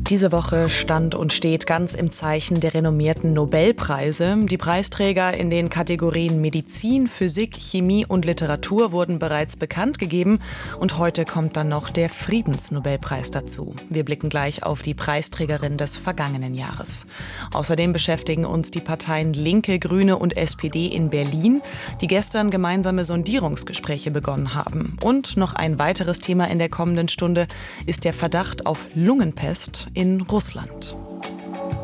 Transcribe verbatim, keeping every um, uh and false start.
Diese Woche stand und steht ganz im Zeichen der renommierten Nobelpreise. Die Preisträger in den Kategorien Medizin, Physik, Chemie und Literatur wurden bereits bekannt gegeben. Und heute kommt dann noch der Friedensnobelpreis dazu. Wir blicken gleich auf die Preisträgerin des vergangenen Jahres. Außerdem beschäftigen uns die Parteien Linke, Grüne und S P D in Berlin, die gestern gemeinsame Sondierungsgespräche begonnen haben. Und noch ein weiteres Thema in der kommenden Stunde ist der Verdacht auf Lungenpest in Russland.